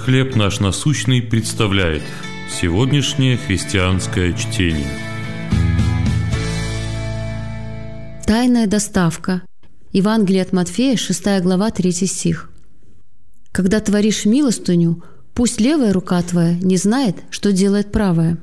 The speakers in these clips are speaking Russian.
«Хлеб наш насущный» представляет сегодняшнее христианское чтение. Тайная доставка. Евангелие от Матфея, 6 глава, 3 стих. «Когда творишь милостыню, пусть левая рука твоя не знает, что делает правая».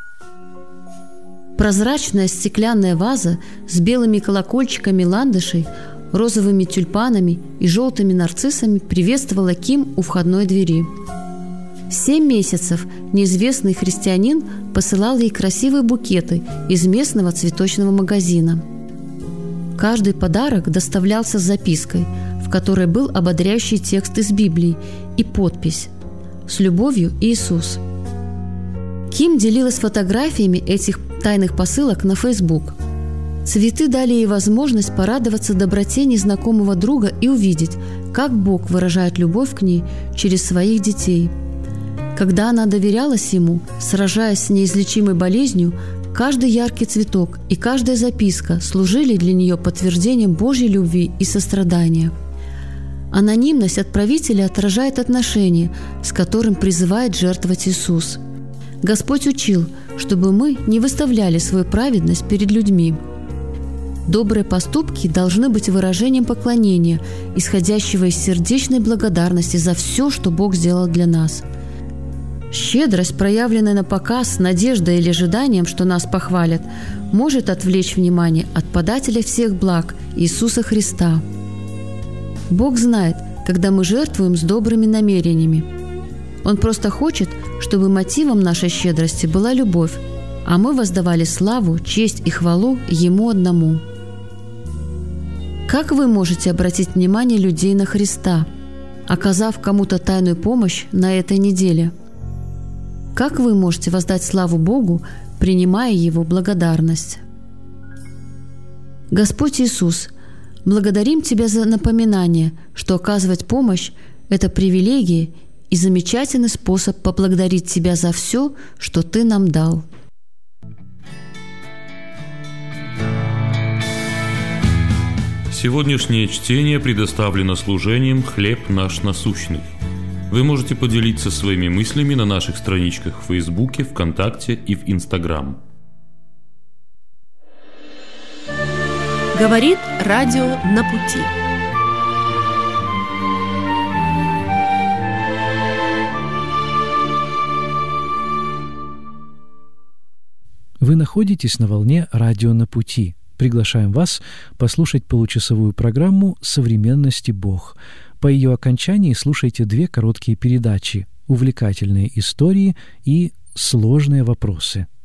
Прозрачная стеклянная ваза с белыми колокольчиками ландышей, розовыми тюльпанами и желтыми нарциссами приветствовала Ким у входной двери. 7 месяцев неизвестный христианин посылал ей красивые букеты из местного цветочного магазина. Каждый подарок доставлялся с запиской, в которой был ободряющий текст из Библии и подпись «С любовью, Иисус». Ким делилась фотографиями этих тайных посылок на Facebook. Цветы дали ей возможность порадоваться доброте незнакомого друга и увидеть, как Бог выражает любовь к ней через своих детей. Когда она доверялась Ему, сражаясь с неизлечимой болезнью, каждый яркий цветок и каждая записка служили для нее подтверждением Божьей любви и сострадания. Анонимность отправителя отражает отношение, с которым призывает жертвовать Иисус. Господь учил, чтобы мы не выставляли свою праведность перед людьми. Добрые поступки должны быть выражением поклонения, исходящего из сердечной благодарности за все, что Бог сделал для нас. Щедрость, проявленная на показ, надеждой или ожиданием, что нас похвалят, может отвлечь внимание от подателя всех благ Иисуса Христа. Бог знает, когда мы жертвуем с добрыми намерениями. Он просто хочет, чтобы мотивом нашей щедрости была любовь, а мы воздавали славу, честь и хвалу Ему одному. Как вы можете обратить внимание людей на Христа, оказав кому-то тайную помощь на этой неделе? Как вы можете воздать славу Богу, принимая Его благодарность? Господь Иисус, благодарим Тебя за напоминание, что оказывать помощь – это привилегия и замечательный способ поблагодарить Тебя за все, что Ты нам дал. Сегодняшнее чтение предоставлено служением «Хлеб наш насущный». Вы можете поделиться своими мыслями на наших страничках в Фейсбуке, ВКонтакте и в Инстаграм. Говорит радио «На пути». Вы находитесь на волне радио «На пути». Приглашаем вас послушать получасовую программу «Современность и Бог». По ее окончании слушайте 2 короткие передачи «Увлекательные истории» и «Сложные вопросы».